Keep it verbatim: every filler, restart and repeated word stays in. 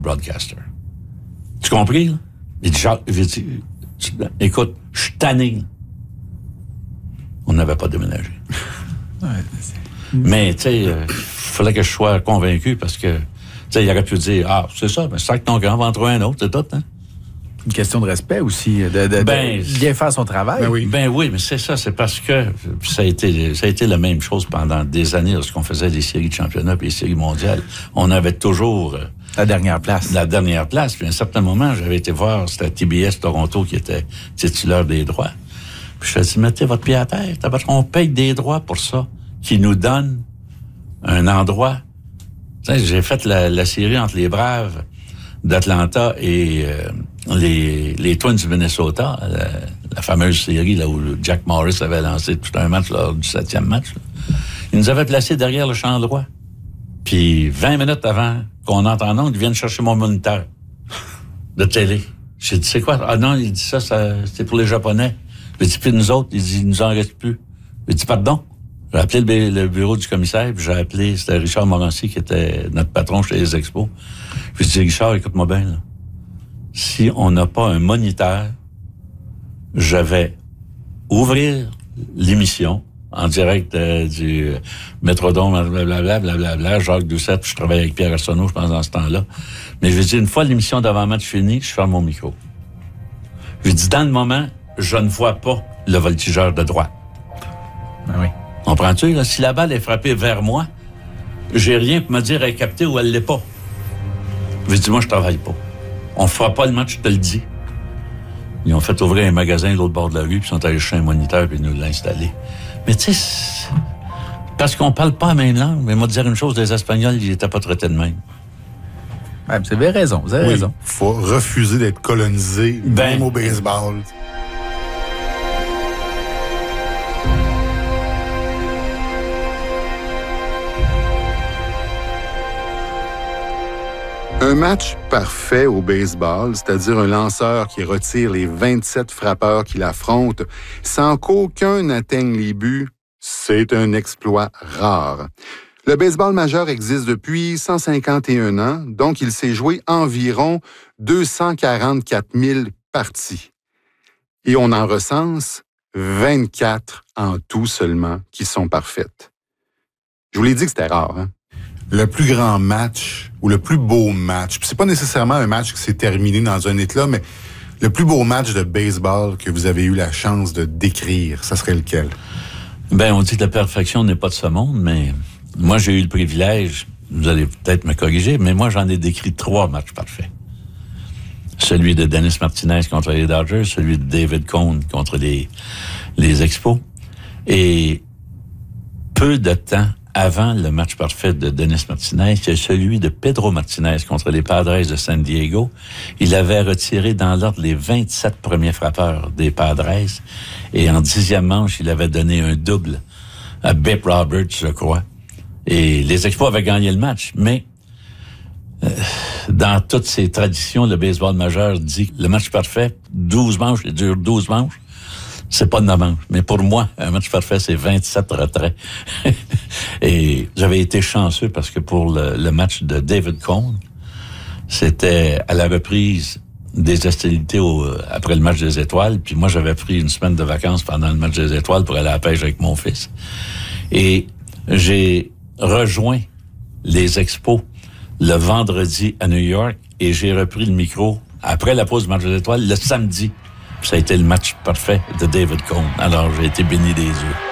broadcaster. Tu compris, là? Il dit, Jacques, il dit, écoute, je suis tanné, là. On n'avait pas déménagé. Ouais, mais, tu sais, il euh, fallait que je sois convaincu parce que, tu sais, il aurait pu dire, ah, c'est ça, mais c'est ça que ton grand va en trouver un autre, c'est tout, hein? Une question de respect aussi, de, de, ben, de bien faire son travail. Ben oui, ben oui, mais c'est ça, c'est parce que ça a été, ça a été la même chose pendant des années lorsqu'on faisait des séries de championnat et des séries mondiales. On avait toujours euh, la dernière place. La dernière place. Puis à un certain moment, j'avais été voir, c'était T B S Toronto qui était titulaire des droits. Puis je me suis dit, mettez votre pied à terre. On paye des droits pour ça, qui nous donnent un endroit. Tu sais, j'ai fait la, la série entre les Braves d'Atlanta et euh, les, les Twins du Minnesota, la, la fameuse série là où Jack Morris avait lancé tout un match lors du septième match. Là. Ils nous avaient placés derrière le champ droit. Puis vingt minutes avant qu'on entende non, ils viennent chercher mon moniteur de télé. J'ai dit, c'est quoi? Ah non, il dit ça, ça c'est pour les Japonais. J'ai dit, puis nous autres, il dit, il nous en reste plus. J'ai dit, pardon? J'ai appelé le, le bureau du commissaire, puis j'ai appelé, c'était Richard Morancy qui était notre patron chez les Expos. Puis j'ai dit, Richard, écoute-moi bien, là. Si on n'a pas un moniteur, je vais ouvrir l'émission en direct euh, du euh, Métrodome, blablabla, blablabla, Jacques Doucette, puis je travaille avec Pierre Arsenault, je pense, dans ce temps-là. Mais je lui ai dit, une fois l'émission d'avant-match finie, je ferme mon micro. Je lui ai dit, dans le moment, je ne vois pas le voltigeur de droite. Ah oui. Comprends-tu? Là, si la balle est frappée vers moi, j'ai rien pour me dire elle est captée ou elle l'est pas. Je lui ai dit, moi, je travaille pas. On fera pas le match, je te le dis. Ils ont fait ouvrir un magasin de l'autre bord de la rue, puis ils sont allés chercher un moniteur, puis ils nous l'ont installé. Mais tu sais, parce qu'on parle pas la même langue, mais moi, dire une chose, les Espagnols, ils étaient pas traités de même. Ouais, vous avez raison, vous avez oui, raison. Faut refuser d'être colonisé, ben, même au baseball. Un match parfait au baseball, c'est-à-dire un lanceur qui retire les vingt-sept frappeurs qui l'affrontent sans qu'aucun n'atteigne les buts, c'est un exploit rare. Le baseball majeur existe depuis cent cinquante et un ans, donc il s'est joué environ deux cent quarante-quatre mille parties. Et on en recense vingt-quatre en tout seulement qui sont parfaites. Je vous l'ai dit que c'était rare, hein? Le plus grand match ou le plus beau match, puis c'est pas nécessairement un match qui s'est terminé dans un éclat, mais le plus beau match de baseball que vous avez eu la chance de décrire, ça serait lequel? Ben, on dit que la perfection n'est pas de ce monde, mais moi, j'ai eu le privilège, vous allez peut-être me corriger, mais moi, j'en ai décrit trois matchs parfaits. Celui de Dennis Martinez contre les Dodgers, celui de David Cone contre les, les Expos. Et peu de temps avant le match parfait de Dennis Martinez, il y a celui de Pedro Martinez contre les Padres de San Diego. Il avait retiré dans l'ordre les vingt-sept premiers frappeurs des Padres. Et en dixième manche, il avait donné un double à Bip Roberts, je crois. Et les Expos avaient gagné le match. Mais euh, dans toutes ces traditions, le baseball majeur dit que le match parfait, douze manches, il dure douze manches. C'est pas de neuf manches. Mais pour moi, un match parfait, c'est vingt-sept retraits. Et j'avais été chanceux parce que pour le, le match de David Cone, c'était à la reprise des hostilités au, après le match des Étoiles. Puis moi, j'avais pris une semaine de vacances pendant le match des Étoiles pour aller à la pêche avec mon fils. Et j'ai rejoint les Expos le vendredi à New York et j'ai repris le micro après la pause du match des Étoiles le samedi. Ça a été le match parfait de David Cone. Alors, j'ai été béni des yeux.